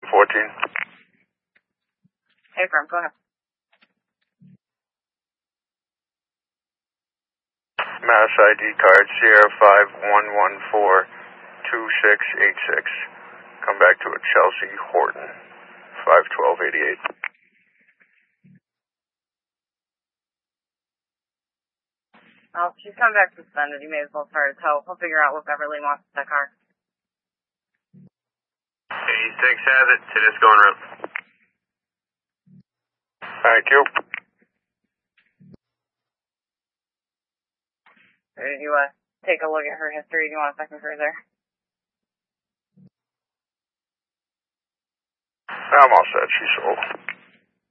14. Hey, firm, go ahead. Mass ID card Sierra 51142686. Come back to a Chelsea Horton 51288. Well, she's coming back suspended. You may as well start a tow. We'll figure out what Beverly wants with that car. 86 has it. Tedesco en route. Thank you. Did you take a look at her history? Do you want a second further? I'm all set. She's sold.